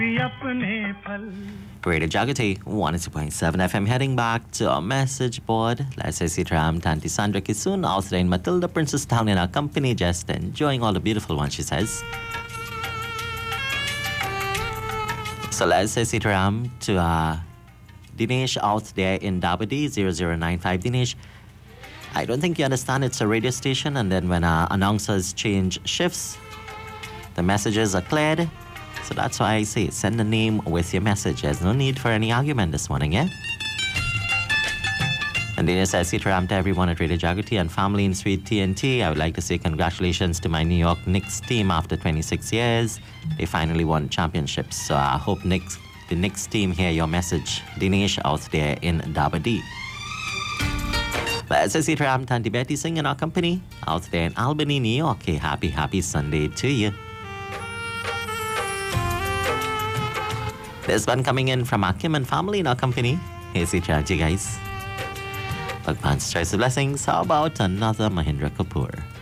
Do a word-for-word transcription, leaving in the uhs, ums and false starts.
Radio Jagati, one oh two point seven F M, heading back to our message board. Let's say Sitaram, Tanti Sandra Kisun, also in Matilda, Princess Town in our company, just enjoying all the beautiful ones, she says. So let's say Sitaram to uh, Dinesh out there in Dabadi, zero zero nine five. Dinesh, I don't think you understand it's a radio station, and then when uh, announcers change shifts, the messages are cleared. So that's why I say send the name with your message. There's no need for any argument this morning, yeah? And then says, Sitaram to everyone at Radio Jagati and family in Sweet T N T. I would like to say congratulations to my New York Knicks team after twenty-six years. They finally won championships. So I hope Knicks, the Knicks team hear your message. Dinesh out there in Dabadi. Let's say Sitaram Tanti Betty Singh in our company out there in Albany, New York. Okay, happy, happy Sunday to you. There's one coming in from our Kim and family in our company. Hey, Sitaram, you guys. Bhagwan's choice of blessings. How about another Mahindra Kapoor?